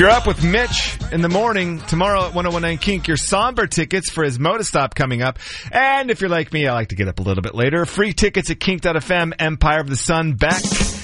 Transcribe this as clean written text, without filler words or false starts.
you're up with Mitch in the morning, tomorrow at 1019 Kink, your somber tickets for his Motostop coming up. And if you're like me, I like to get up a little bit later. Free tickets at Kink.FM, Empire of the Sun, Beck.